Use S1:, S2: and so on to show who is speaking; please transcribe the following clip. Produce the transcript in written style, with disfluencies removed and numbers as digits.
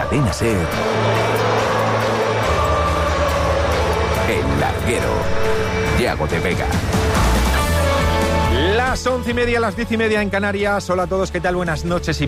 S1: Cadena SER. El Larguero. Yago de Vega.
S2: Las 11:30, las 10:30 en Canarias. Hola a todos, ¿qué tal? Buenas noches y